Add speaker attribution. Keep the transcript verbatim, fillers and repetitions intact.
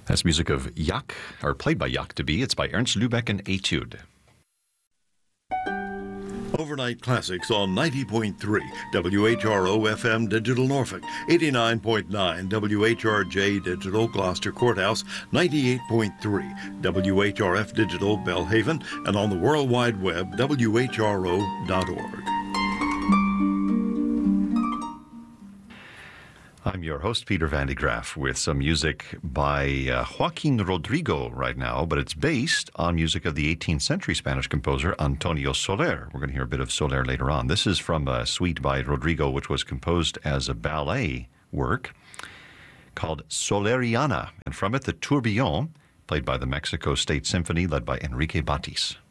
Speaker 1: That's music of Jaak, or played by Jaak de Bie. It's by Ernst Lübeck and Etude.
Speaker 2: Overnight Classics on ninety point three W H R O F M Digital Norfolk, eighty-nine point nine W H R J Digital Gloucester Courthouse, ninety-eight point three W H R F Digital Belhaven, and on the World Wide Web, W H R O dot org.
Speaker 1: I'm your host, Peter Van de Graaff, with some music by uh, Joaquin Rodrigo right now, but it's based on music of the eighteenth century Spanish composer Antonio Soler. We're going to hear a bit of Soler later on. This is from a suite by Rodrigo, which was composed as a ballet work called Soleriana, and from it, the Tourbillon, played by the Mexico State Symphony, led by Enrique Batis.